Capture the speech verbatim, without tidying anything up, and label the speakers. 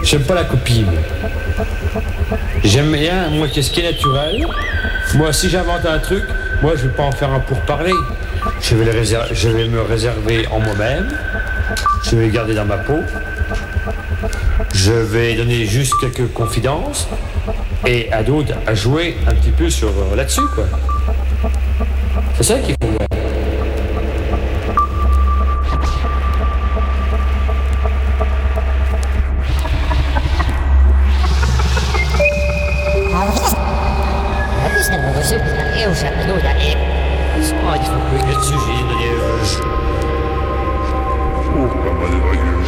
Speaker 1: J'aime pas la copie, moi. J'aime bien, moi, qu'est-ce qui est naturel. Moi, si j'invente un truc, moi, je vais pas en faire un pour parler. Je vais, le réserver, je vais me réserver en moi-même. Je vais le garder dans ma peau. Je vais donner juste quelques confidences. Et à d'autres, à jouer un petit peu sur euh, là-dessus, quoi. C'est ça qu'il faut voir. Oggi fu qui il sujet.